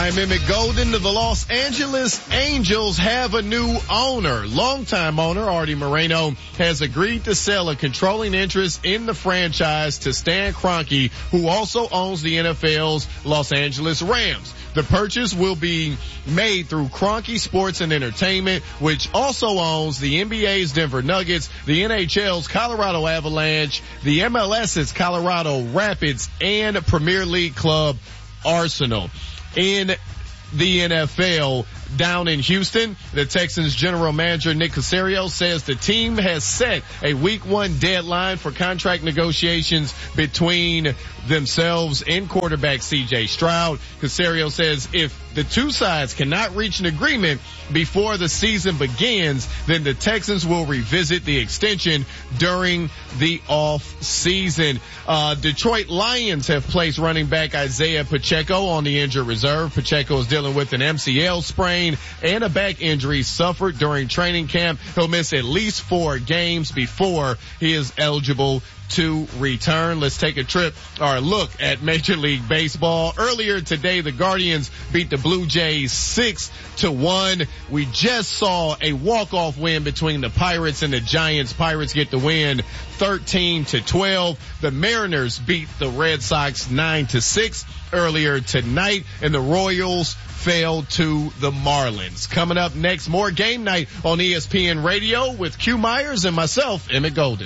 I'm Emmett Golden. The Los Angeles Angels have a new owner. Longtime owner Artie Moreno has agreed to sell a controlling interest in the franchise to Stan Kroenke, who also owns the NFL's Los Angeles Rams. The purchase will be made through Kroenke Sports and Entertainment, which also owns the NBA's Denver Nuggets, the NHL's Colorado Avalanche, the MLS's Colorado Rapids, and Premier League club Arsenal. In the NFL down in Houston, the Texans general manager Nick Caserio says the team has set a week 1 deadline for contract negotiations between themselves and quarterback CJ Stroud. Caserio says if the two sides cannot reach an agreement before the season begins, then the Texans will revisit the extension during the off season. Detroit Lions have placed running back Isaiah Pacheco on the injured reserve. Pacheco is dealing with an MCL sprain and a back injury suffered during training camp. He'll miss at least 4 games before he is eligible to return. Let's take a trip or a look at Major League Baseball. Earlier today, the Guardians beat the Blue Jays 6-1. We just saw a walk-off win between the Pirates and the Giants. Pirates get the win 13-12. The Mariners beat the Red Sox 9-6 earlier tonight, and the Royals fell to the Marlins. Coming up next, more Game Night on ESPN Radio with Q Myers and myself, Emmett Golden.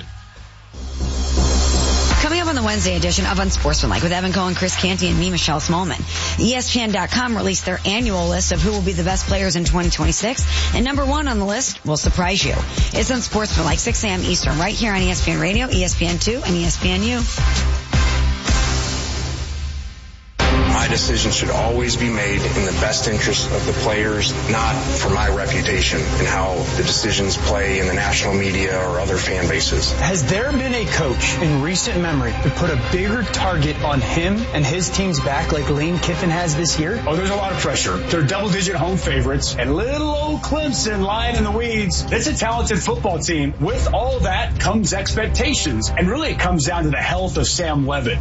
Coming up on the Wednesday edition of Unsportsmanlike with Evan Cohen, Chris Canty, and me, Michelle Smallman. ESPN.com released their annual list of who will be the best players in 2026, and number 1 on the list will surprise you. It's Unsportsmanlike, 6 a.m. Eastern, right here on ESPN Radio, ESPN2, and ESPNU. My decision should always be made in the best interest of the players, not for my reputation and how the decisions play in the national media or other fan bases. Has there been a coach in recent memory who put a bigger target on him and his team's back like Lane Kiffin has this year? Oh, there's a lot of pressure. They're double-digit home favorites, and little old Clemson lying in the weeds. It's a talented football team. With all that comes expectations, and really it comes down to the health of Sam Leavitt.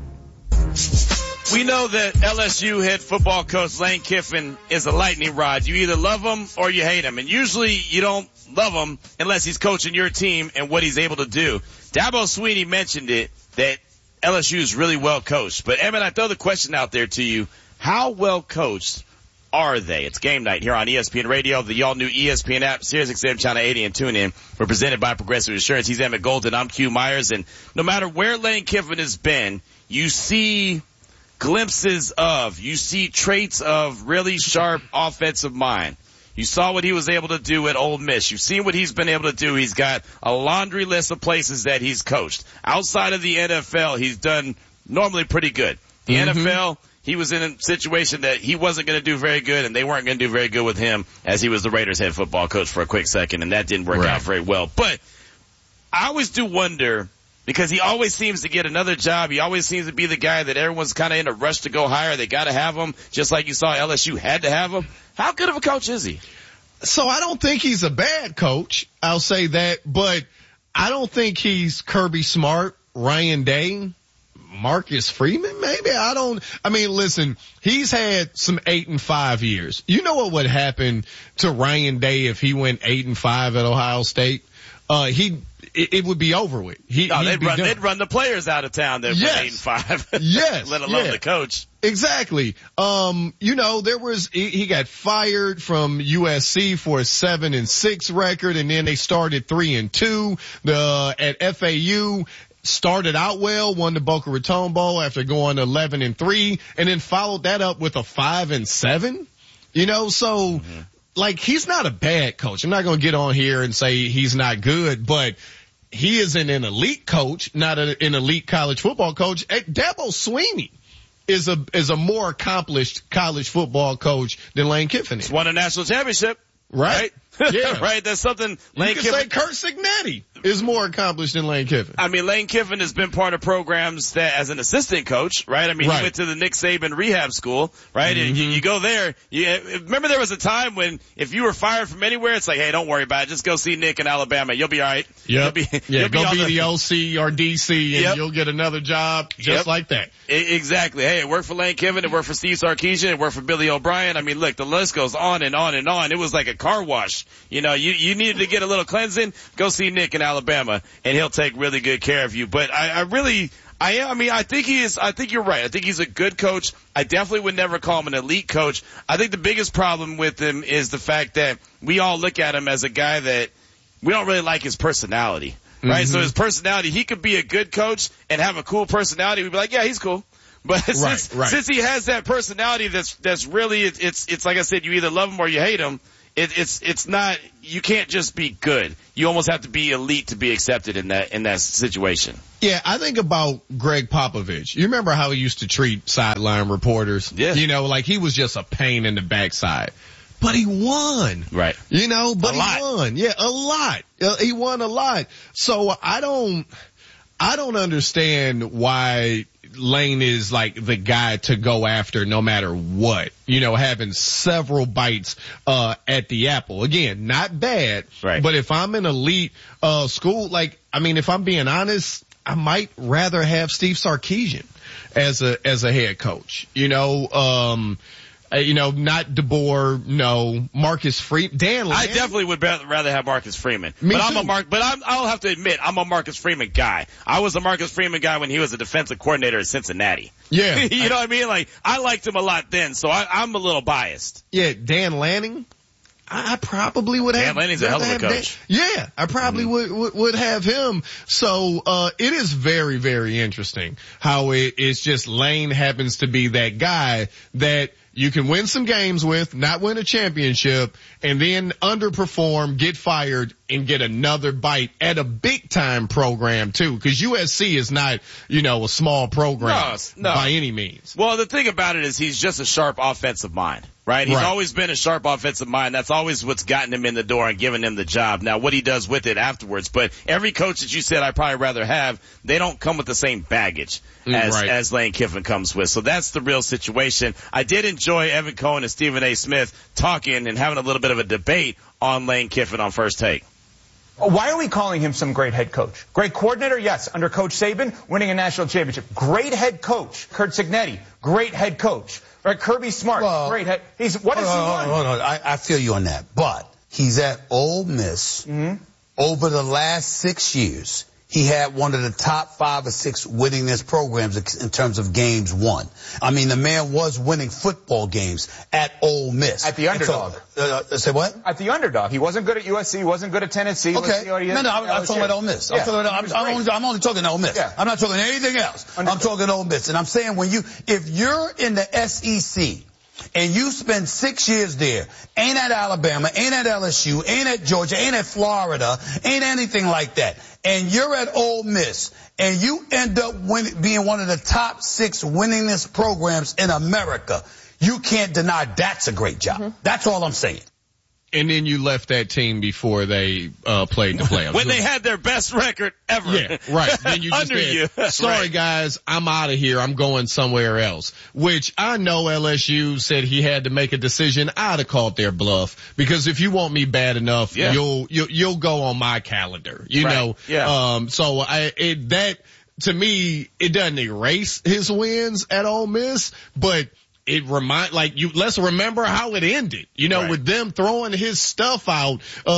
We know that LSU head football coach Lane Kiffin is a lightning rod. You either love him or you hate him. And usually you don't love him unless he's coaching your team and what he's able to do. Dabo Swinney mentioned it, that LSU is really well coached. But Emmett, I throw the question out there to you. How well coached are they? It's Game Night here on ESPN Radio, the all new ESPN app, SiriusXM Channel 80 and TuneIn. We're presented by Progressive Insurance. He's Emmett Golden. I'm Q Myers. And no matter where Lane Kiffin has been, you see glimpses of, you see traits of really sharp offensive mind. You saw what he was able to do at Ole Miss. You've seen what he's been able to do. He's got a laundry list of places that he's coached. Outside of the NFL, he's done normally pretty good. The NFL, he was in a situation that he wasn't going to do very good, and they weren't going to do very good with him as he was the Raiders head football coach for a quick second, and that didn't work out very well. But I always do wonder, because he always seems to get another job. He always seems to be the guy that everyone's kind of in a rush to go hire. They got to have him, just like you saw LSU had to have him. How good of a coach is he? So I don't think he's a bad coach. I'll say that. But I don't think he's Kirby Smart, Ryan Day, Marcus Freeman, maybe. I mean, listen, he's had some 8-5 years. You know what would happen to Ryan Day if he went 8-5 at Ohio State? It would be over with. They'd run the players out of town there for 8-5. Yes. Let alone the coach. Exactly. He got fired from USC for a 7-6 record, and then they started 3-2. At FAU, started out well, won the Boca Raton Bowl after going 11-3, and then followed that up with a 5-7. Like, he's not a bad coach. I'm not going to get on here and say he's not good, but he isn't an elite coach, not an elite college football coach. Dabo Swinney is a more accomplished college football coach than Lane Kiffin is. He's won a national championship. Right? Yeah. Right? That's something Lane Kiffin. You say Kurt Cignetti is more accomplished than Lane Kiffin. I mean, Lane Kiffin has been part of programs that, as an assistant coach, right? I mean, he went to the Nick Saban rehab school, right? And you go there. Remember there was a time when if you were fired from anywhere, it's like, hey, don't worry about it. Just go see Nick in Alabama. You'll be all right. Yep. Go be the OC or DC and you'll get another job just like that. Exactly. Hey, it worked for Lane Kiffin. It worked for Steve Sarkisian. It worked for Billy O'Brien. I mean, look, the list goes on and on and on. It was like a car wash. You you needed to get a little cleansing. Go see Nick in Alabama and he'll take really good care of you. But I think you're right. I think he's a good coach. I definitely would never call him an elite coach. I think the biggest problem with him is the fact that we all look at him as a guy that we don't really like his personality. Right? So his personality, he could be a good coach and have a cool personality. We'd be like, yeah, he's cool. But since he has that personality that's really, it's like I said, you either love him or you hate him. It's not, you can't just be good. You almost have to be elite to be accepted in that situation. Yeah, I think about Greg Popovich. You remember how he used to treat sideline reporters? Yeah. Like he was just a pain in the backside. But he won. Right. He won. Yeah, a lot. He won a lot. So I don't understand why Lane is like the guy to go after no matter what. Having several bites at the apple. Again, not bad. Right. But if I'm in elite school, if I'm being honest, I might rather have Steve Sarkisian as a head coach. Not DeBoer, no. Marcus Freeman, Dan Lanning. I definitely would rather have Marcus Freeman. Me too. I'll have to admit, I'm a Marcus Freeman guy. I was a Marcus Freeman guy when he was a defensive coordinator at Cincinnati. Yeah. You know what I mean? Like, I liked him a lot then, so I'm a little biased. Yeah, Dan Lanning. I probably would have. Dan Lanning's a hell of a coach. I probably would have him. So, it is very, very interesting how it's just Lane happens to be that guy that you can win some games with, not win a championship, and then underperform, get fired, and get another bite at a big time program too. Cause USC is not, a small program by any means. Well, the thing about it is he's just a sharp offensive mind. Right? He's always been a sharp offensive mind. That's always what's gotten him in the door and given him the job. Now, what he does with it afterwards. But every coach that you said I'd probably rather have, they don't come with the same baggage as Lane Kiffin comes with. So that's the real situation. I did enjoy Evan Cohen and Stephen A. Smith talking and having a little bit of a debate on Lane Kiffin on First Take. Why are we calling him some great head coach? Great coordinator, yes. Under Coach Saban, winning a national championship. Great head coach. Kurt Cignetti, great head coach. Right, Kirby Smart, great head. What has he won? I feel you on that. But he's at Ole Miss. Over the last 6 years, he had one of the top 5 or 6 winningest programs in terms of games won. I mean, the man was winning football games at Ole Miss. At the underdog. Say what? At the underdog. He wasn't good at USC. He wasn't good at Tennessee. Okay. I'm talking about Ole Miss. Yeah. I'm only talking Ole Miss. Yeah. I'm not talking anything else. I'm talking Ole Miss. And I'm saying if you're in the SEC, and you spend 6 years there, ain't at Alabama, ain't at LSU, ain't at Georgia, ain't at Florida, ain't anything like that, and you're at Ole Miss, and you end up being one of the top 6 winningest programs in America, you can't deny that's a great job. That's all I'm saying. And then you left that team before they played the playoffs. When they had their best record ever. Yeah, right. Then you just said, sorry guys, I'm out of here. I'm going somewhere else. Which I know LSU said he had to make a decision. I'd have called their bluff. Because if you want me bad enough, you'll go on my calendar. You know? Yeah. So that to me, it doesn't erase his wins at Ole Miss, but it let's remember how it ended, with them throwing his stuff out,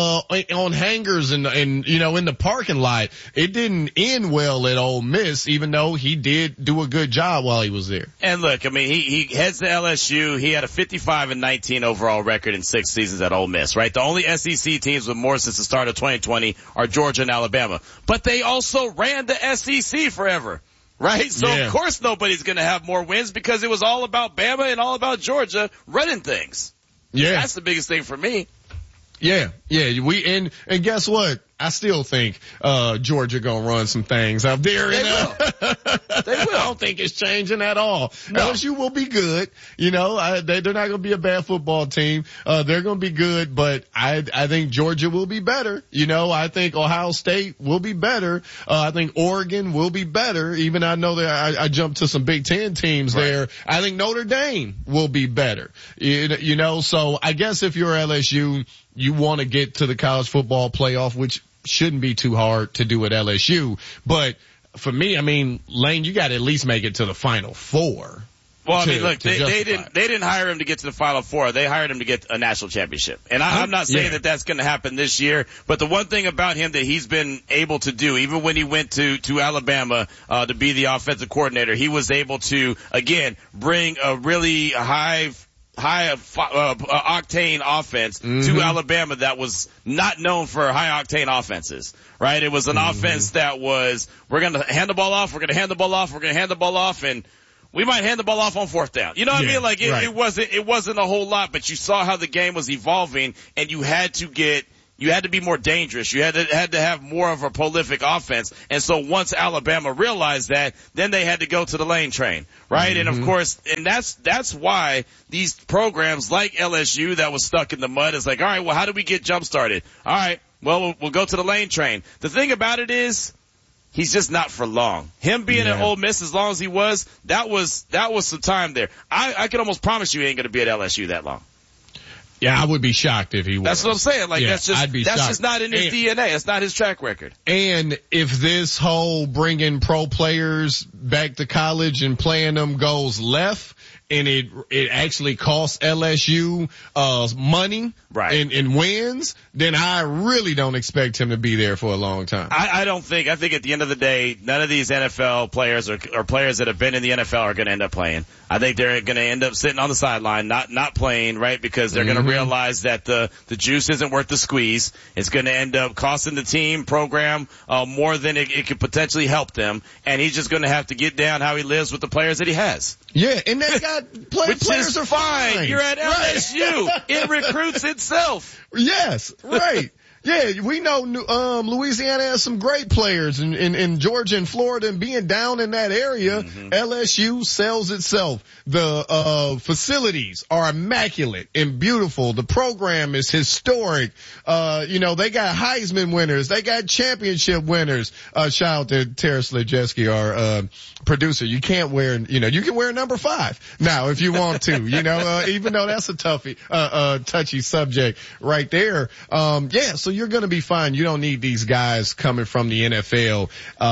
on hangers and, in the parking lot. It didn't end well at Ole Miss, even though he did do a good job while he was there. And look, I mean, he heads to LSU. He had a 55-19 overall record in 6 seasons at Ole Miss, right? The only SEC teams with more since the start of 2020 are Georgia and Alabama. But they also ran the SEC forever. Right? So of course nobody's going to have more wins because it was all about Bama and all about Georgia running things. Yeah. That's the biggest thing for me. Yeah. And guess what? I still think Georgia gonna run some things out there. They will. They will. I don't think it's changing at all. No. LSU will be good. You know, they're not gonna be a bad football team. They're gonna be good, but I think Georgia will be better. You know, I think Ohio State will be better. I think Oregon will be better. Even I know that I jumped to some Big Ten teams there. I think Notre Dame will be better. You know, so I guess if you're LSU, you want to get to the college football playoff, which shouldn't be too hard to do at LSU. But for me, I mean, Lane, you got to at least make it to the Final Four. Well, I mean, look, they didn't hire him to get to the Final Four. They hired him to get a national championship. And I'm not saying that that's going to happen this year, but the one thing about him that he's been able to do, even when he went to Alabama, to be the offensive coordinator, he was able to, again, bring a really high octane offense to Alabama that was not known for high octane offenses, right? It was an offense that was, we're going to hand the ball off, we're going to hand the ball off, we're going to hand the ball off, and we might hand the ball off on fourth down. You know what I mean? Like it wasn't a whole lot, but you saw how the game was evolving, and you had to be more dangerous. You had to have more of a prolific offense. And so once Alabama realized that, then they had to go to the lane train, right? And of course, and that's why these programs like LSU that was stuck in the mud is like, all right, well, how do we get jump started? All right, well, we'll go to the lane train. The thing about it is, he's just not for long. Him being at Ole Miss as long as he was, that was some time there. I can almost promise you he ain't going to be at LSU that long. Yeah, I would be shocked if he was. That's what I'm saying. Like, that's just not in his DNA. That's not his track record. And if this whole bringing pro players back to college and playing them goes left, and it actually costs LSU money and wins, then I really don't expect him to be there for a long time. I think at the end of the day, none of these NFL players or players that have been in the NFL are going to end up playing. I think they're going to end up sitting on the sideline, not playing, right? Because they're going to realize that the juice isn't worth the squeeze. It's going to end up costing the team program more than it could potentially help them, and he's just going to have to get down how he lives with the players that he has. Yeah, and they got players are fine. You're at LSU. It recruits itself. Yes, right. Yeah, we know Louisiana has some great players in Georgia and Florida, and being down in that area, LSU sells itself. The facilities are immaculate and beautiful. The program is historic. You know, they got Heisman winners. They got championship winners. Shout out to Tara Slajewski, our producer. You can't wear, you can wear number 5 now if you want to, even though that's a touchy subject right there. So you're going to be fine. You don't need these guys coming from the NFL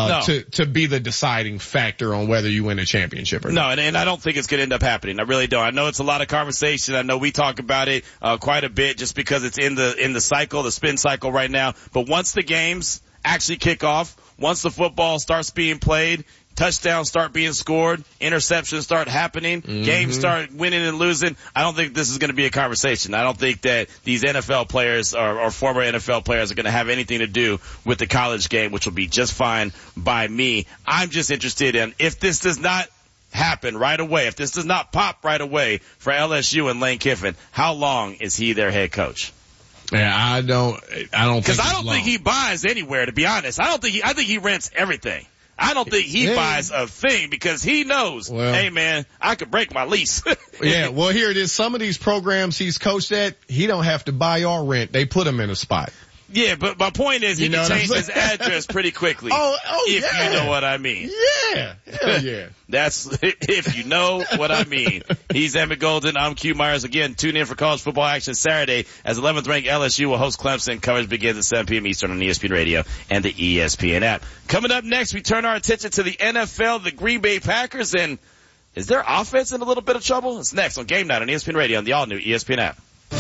to be the deciding factor on whether you win a championship or not. No, and I don't think it's going to end up happening. I really don't. I know it's a lot of conversation. I know we talk about it quite a bit just because it's in the cycle, the spin cycle right now. But once the games actually kick off, once the football starts being played, touchdowns start being scored, interceptions start happening, games start winning and losing, I don't think this is going to be a conversation. I don't think that these NFL players or former NFL players are going to have anything to do with the college game, which will be just fine by me. I'm just interested in, if this does not happen right away, if this does not pop right away for LSU and Lane Kiffin, how long is he their head coach? Yeah, I don't because I don't think he buys anywhere, to be honest. I think he rents everything. I don't think he buys a thing because he knows, hey man, I could break my lease. Yeah, well here it is. Some of these programs he's coached at, he don't have to buy or rent. They put him in a spot. Yeah, but my point is he can change his address pretty quickly. If you know what I mean. Yeah. Hell yeah. That's, if you know what I mean. He's Emmett Golden. I'm Q Myers. Again, tune in for college football action Saturday as 11th ranked LSU will host Clemson. Coverage begins at 7 p.m. Eastern on ESPN Radio and the ESPN app. Coming up next, we turn our attention to the NFL, the Green Bay Packers, and is their offense in a little bit of trouble? It's next on Game Night on ESPN Radio and the all-new ESPN app.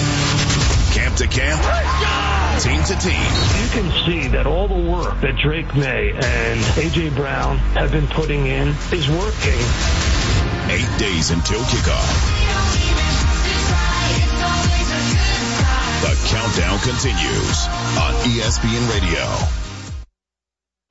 Camp to camp, team to team. You can see that all the work that Drake May and A.J. Brown have been putting in is working. 8 days until kickoff. The countdown continues on ESPN Radio.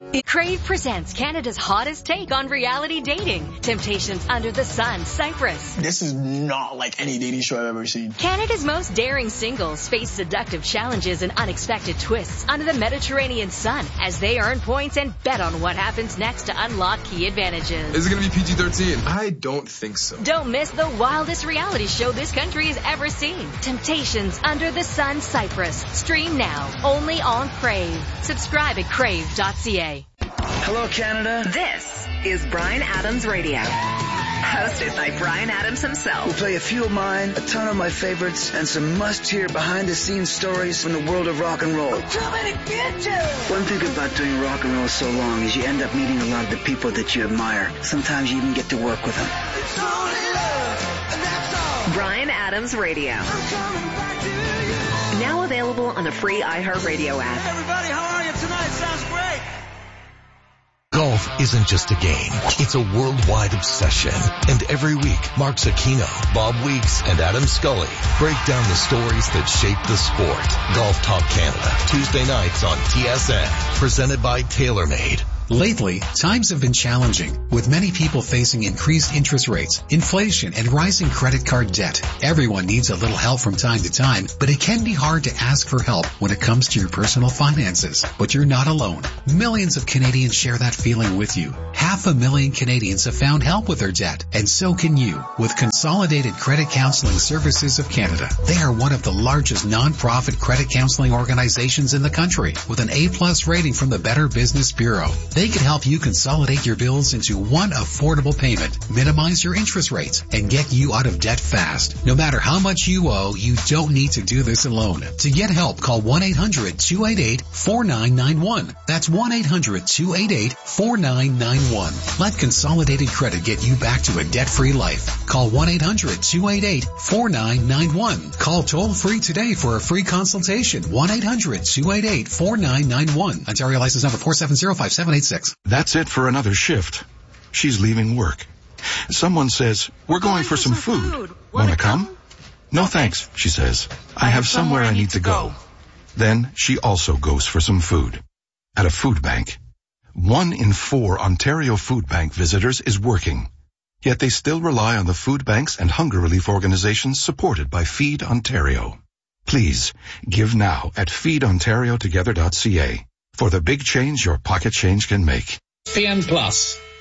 Crave presents Canada's hottest take on reality dating. Temptations Under the Sun, Cyprus. This is not like any dating show I've ever seen. Canada's most daring singles face seductive challenges and unexpected twists under the Mediterranean sun as they earn points and bet on what happens next to unlock key advantages. Is it going to be PG-13? I don't think so. Don't miss the wildest reality show this country has ever seen. Temptations Under the Sun, Cyprus. Stream now, only on Crave. Subscribe at crave.ca. Hello, Canada. This is Bryan Adams Radio, hosted by Bryan Adams himself. We'll play a few of mine, a ton of my favorites, and some must-hear behind-the-scenes stories from the world of rock and roll. I'm coming to get you! One thing about doing rock and roll so long is you end up meeting a lot of the people that you admire. Sometimes you even get to work with them. It's only love, and that's all. Bryan Adams Radio. I'm coming back to you. Now available on the free iHeartRadio app. Hey everybody, how are you tonight? Sounds great. Golf isn't just a game. It's a worldwide obsession. And every week, Mark Zucchino, Bob Weeks, and Adam Scully break down the stories that shape the sport. Golf Talk Canada, Tuesday nights on TSN. Presented by TaylorMade. Lately, times have been challenging, with many people facing increased interest rates, inflation, and rising credit card debt. Everyone needs a little help from time to time, but it can be hard to ask for help when it comes to your personal finances. But you're not alone. Millions of Canadians share that feeling with you. 500,000 Canadians have found help with their debt, and so can you with Consolidated Credit Counseling Services of Canada. They are one of the largest non-profit credit counseling organizations in the country, with an A+ rating from the Better Business Bureau. They can help you consolidate your bills into one affordable payment, minimize your interest rates, and get you out of debt fast. No matter how much you owe, you don't need to do this alone. To get help, call 1-800-288-4991. That's 1-800-288-4991. Let Consolidated Credit get you back to a debt-free life. Call 1-800-288-4991. Call toll-free today for a free consultation. 1-800-288-4991. Ontario license number 4705786. That's it for another shift. She's leaving work. Someone says, we're going for some food. Want to come? No thanks, she says. I have somewhere I need to go. Then she also goes for some food. At a food bank. 1 in 4 Ontario Food Bank visitors is working. Yet they still rely on the food banks and hunger relief organizations supported by Feed Ontario. Please, give now at feedontariotogether.ca. For the big change your pocket change can make. FAN Plus,